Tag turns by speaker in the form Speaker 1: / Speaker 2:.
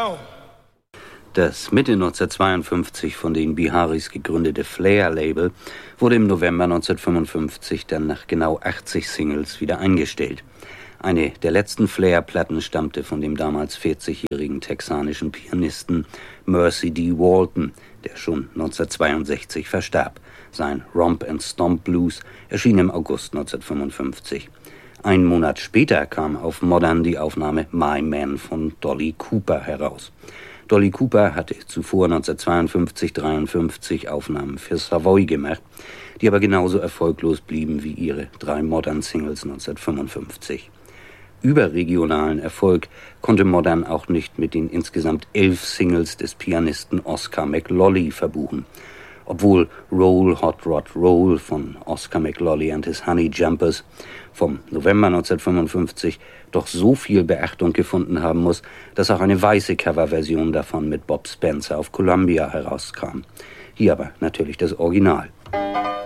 Speaker 1: now.
Speaker 2: Das Mitte 1952 von den Biharis gegründete Flair-Label wurde im November 1955 dann nach genau 80 Singles wieder eingestellt. Eine der letzten Flair-Platten stammte von dem damals 40-jährigen texanischen Pianisten Mercy D. Walton, der schon 1962 verstarb. Sein Romp and Stomp Blues erschien im August 1955. Einen Monat später kam auf Modern die Aufnahme My Man von Dolly Cooper heraus. Dolly Cooper hatte zuvor 1952-53 Aufnahmen für Savoy gemacht, die aber genauso erfolglos blieben wie ihre 3 Modern-Singles 1955. Überregionalen Erfolg konnte Modern auch nicht mit den insgesamt 11 Singles des Pianisten Oscar McLolly verbuchen. Obwohl Roll, Hot Rod Roll von Oscar McLolly and his Honey Jumpers vom November 1955 doch so viel Beachtung gefunden haben muss, dass auch eine weiße Coverversion davon mit Bob Spencer auf Columbia herauskam. Hier aber natürlich das Original.